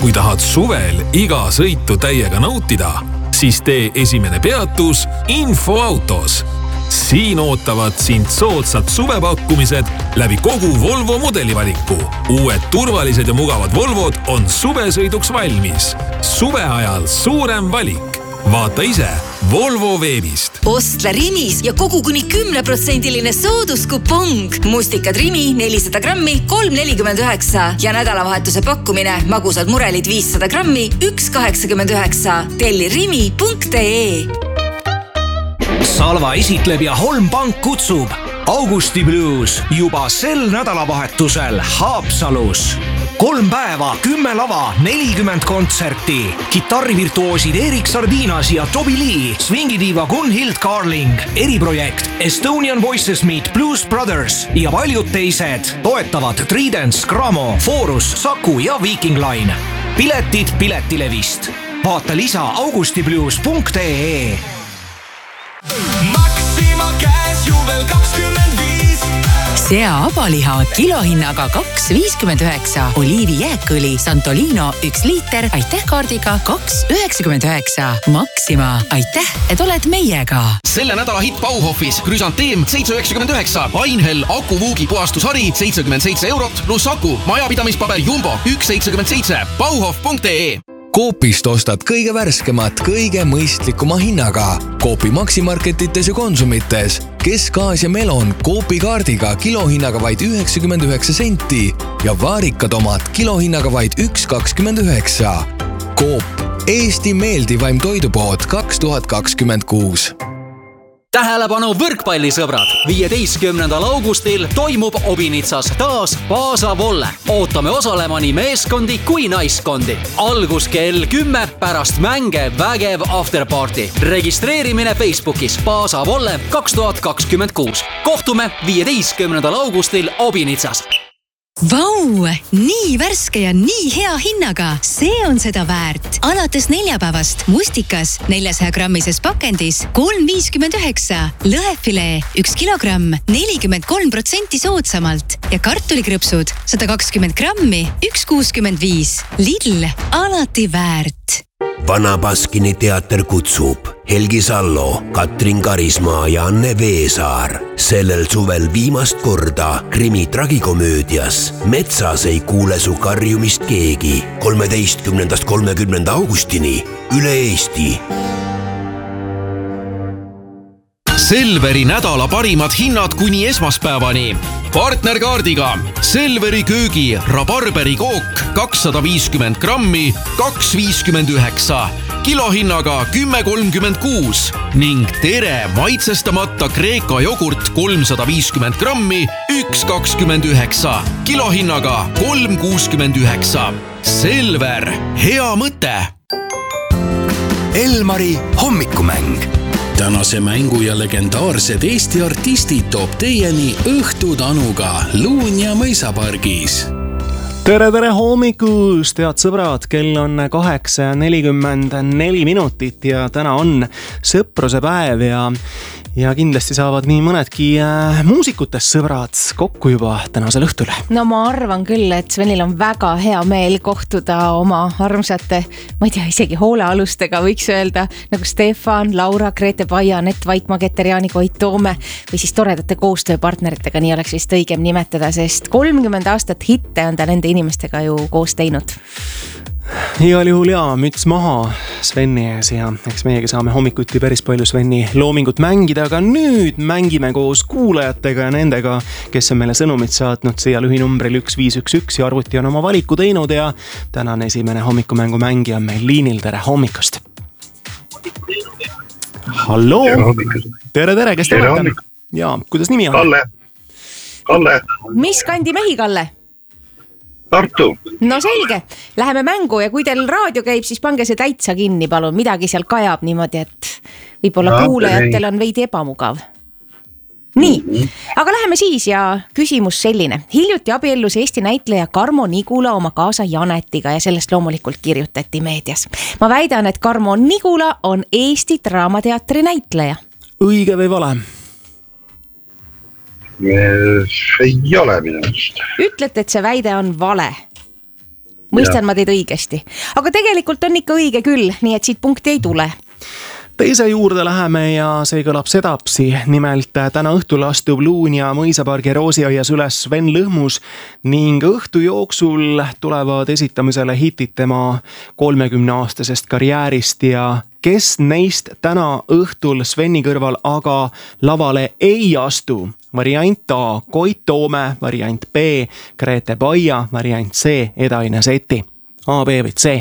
Kui tahad suvel iga sõitu täiega nautida, siis tee esimene peatus Infoautos. Siin ootavad sind soodsad suvepakkumised läbi kogu Volvo modelivaliku. Uued turvalised ja mugavad Volvod on suvesõiduks valmis. Suve ajal suurem valik. Vaata ise Volvo veebist. Ostle Rimis ja kogu kuni 10% sooduskupong. Mustikad Rimi 400 grammi 3,49 ja nädalavahetuse pakkumine magusad murelid 500 grammi 1,89. Telli rimi.ee. Salva esitleb ja Holmpank kutsub Augusti Blues juba sel nädalavahetusel Haapsalus. 3 päeva, 10 lava, 40 kontserti. Kitarrivirtuoosid Erik Sardinas ja Toby Lee, swingidiiva Gunhild Carling, eriprojekt Estonian Voices Meet Blues Brothers ja paljud teised. Toetavad Tridents, Gramo, Forus, Saku ja Viking Line. Piletid Piletilevist. Vaata lisa augustiblues.ee. Maxima käes juvel 25. Sea abaliha kilohinnaga 2,59. Oliivi jääkõli Santolino 1 liiter, aitäh kaardiga 2,99. Maxima, aitäh, et oled meiega. Selle nädala hitt Bauhofis Krüsanteem 7,99. Ainhell akuvuugi puhastushari 77 eurot plus aku. Majapidamispaber Jumbo 1,77. Bauhof.ee. Coopist ostad kõige värskemat, kõige mõistlikuma hinnaga. Coopi maksimarketites ja konsumites. Kesk-Aasia melon Coopi kaardiga kilohinnaga vaid 99 senti ja vaarikatomat kilohinnaga vaid 1,29. Coop, Eesti meeldivaim toidupood 2026. Tähelepanu võrkpallisõbrad! 15. augustil toimub Obinitsas taas Paasa Volle. Ootame osalema nii meeskondi kui naiskondi. Algus kell 10 pärast mänge vägev afterparty. Registreerimine Facebookis Paasa Volle 2026. Kohtume 15. augustil Obinitsas. Vau, nii värske ja nii hea hinnaga. See on seda väärt. Alates neljapäevast Mustikas 400 grammises pakendis 3,59. Lõhefilee 1 kilogramm 43% soodsamalt ja kartulikrõpsud 120 grammi 1,65. Lidl, alati väärt. Vana Baskini teater kutsub Helgi Sallo, Katrin Karismaa ja Anne Veesaar. Sellel suvel viimast korda krimi tragikomöödias Metsas ei kuule su karjumist keegi 13.–30. augustini üle Eesti. Selveri nädala parimad hinnad kuni esmaspäevani. Partnerkaardiga Selveri köögi rabarberi kook 250 grammi 2,59. Kilohinnaga 10,36 ning Tere maitsestamata Kreeka jogurt 350 grammi 1,29. Kilohinnaga 3,69. Selver, hea mõte! Elmari hommikumäng. Tänase mängu ja legendaarsed Eesti artistid toob teieni Õhtutanuga Luunja mõisapargis. Tere hommikust, head sõbrad, kell on 8:44 minutit ja täna on sõpruse päev ja kindlasti saavad nii mõnedki muusikutest sõbrad kokku juba tänasel õhtul. No ma arvan küll, et Svenil on väga hea meel kohtuda oma armsate, ma ei tea, isegi hoolealustega võiks öelda, nagu Stefan, Laura, Grete Paia, Anett Vaikmaa, Keter-Jaani Koit Toome või siis toredate koostööpartneritega, nii oleks vist õigem nimetada, sest 30 aastat hitte on ta nende inimestega ju koos teinud. Igal juhul jaa, müts maha Sveni ees ja eks meiegi saame hommikuti päris palju Sveni loomingut mängida, aga nüüd mängime koos kuulajatega ja nendega, kes on meile sõnumit saatnud siia lühinumbril 1511 ja arvuti on oma valiku teinud ja tänane esimene hommikumängu mängija on meil liinil. Tere hommikust! Halloo! Tere, kes te olete? Jaa, kuidas nimi on? Kalle. Mis kandi mehi, Kalle? Tartu. No selge, läheme mängu ja kui teil raadio käib, siis pange see täitsa kinni, palun. Midagi seal kajab niimoodi, et võib-olla kuulajatel on veidi ebamugav. Nii, aga läheme siis ja küsimus selline. Hiljuti abiellus Eesti näitleja Karmo Nigula oma kaasa Janetiga ja sellest loomulikult kirjutati meedias. Ma väidan, et Karmo Nigula on Eesti Draamateatri näitleja. Õige või vale? Ei ole minust. Ütlete, et see väide on vale? mõistan ma teid õigesti. Aga tegelikult on ikka õige küll, nii et siit punkti ei tule. Teise juurde läheme ja see kõlab sedapsi. Nimelt täna õhtul astub Luunja mõisapargi Roosiaias üles Sven Lõhmus ning õhtu jooksul tulevad esitamisele hitid tema 30-aastasest karjäärist ja kes neist täna õhtul Sveni kõrval aga lavale ei astu? Variant A, Koit Toome, variant B, Grete Baia, variant C, Eda-Ine Seti. A, B või C?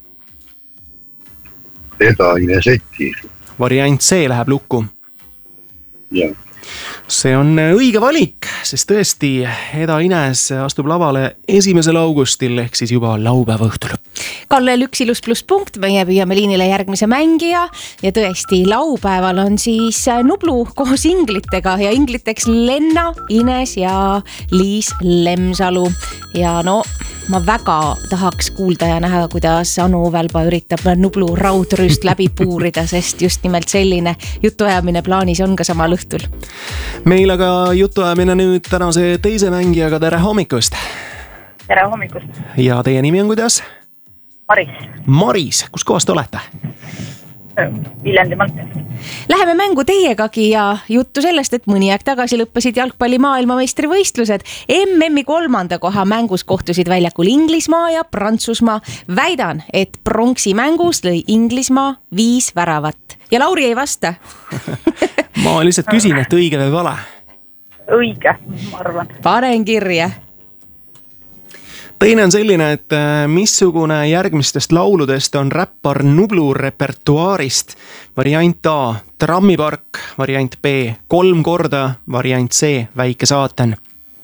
Eda-Ine Seti. Variant C läheb lukku. Jah. See on õige valik, sest tõesti Eda-Ines astub lavale 1. augustil ehk siis juba laupäeva õhtul. Kallel 1 ilus +punkt, meie püüame liinile järgmise mängija ja tõesti laupäeval on siis Nublu koos inglitega ja ingliteks Lenna, Ines ja Liis Lemsalu. Ja no ma väga tahaks kuulda ja näha, kuidas Anu Välba üritab Nublu raudrüüst läbi puurida, sest just nimelt selline jutuajamine plaanis on ka samal õhtul. Meil aga jutuajamine nüüd tänase teise mängijaga, tere hommikust! Tere hommikust! Ja teie nimi on kuidas? Maris. Maris, kus kohast olete? Viljandimaalt. Läheme mängu teiegagi ja juttu sellest, et mõni aeg tagasi lõppesid jalgpalli maailmameistrivõistlused. MM-i 3. koha mängus kohtusid väljakul Inglismaa ja Prantsusmaa. Väidan, et pronksi mängus lõi Inglismaa 5 väravat. Ja Lauri ei vasta. Ma lihtsalt küsin, et õige või vale? Õige, ma arvan. Panen kirja. Teine on selline, et missugune järgmistest lauludest on räppar Nublu repertuaarist? Variant A, Trammipark, variant B, 3 korda, variant C, Väike saaten.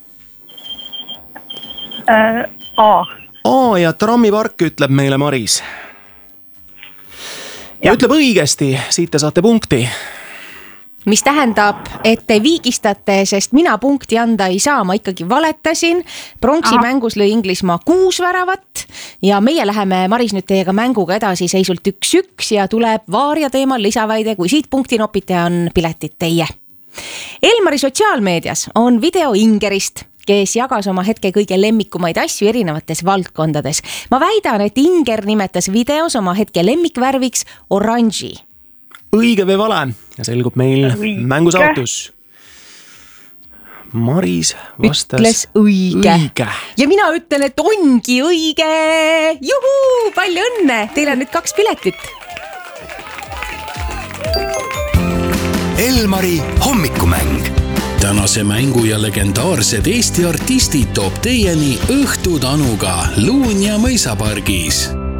A. A ja Trammipark ütleb meile Maris. Ja ütleb õigesti, siit te saate punkti. Mis tähendab, et te viigistate, sest mina punkti anda ei saa, ma ikkagi valetasin. Pronksi mängus lõi Inglismaa 6 väravat ja meie läheme, Maris, nüüd teiega mänguga edasi seisult 1-1 ja tuleb Vaaria teemal lisaväide, kui siit punkti nopite, on piletid teie. Elmari sotsiaalmeedias on video Ingerist, kes jagas oma hetke kõige lemmikumaid asju erinevates valdkondades. Ma väidan, et Inger nimetas videos oma hetke lemmikvärviks oranži. Õige või vale? Ja selgub meil mängusautus. Maris vastas ütles õige. Ja mina ütlen, et ongi õige. Juhu, palju õnne. Teil on nüüd 2 piletit. Elmari hommikumäng. Tänase mängu ja legendaarsed Eesti artistid toob teieni Õhtud Anuga Luunja mõisapargis.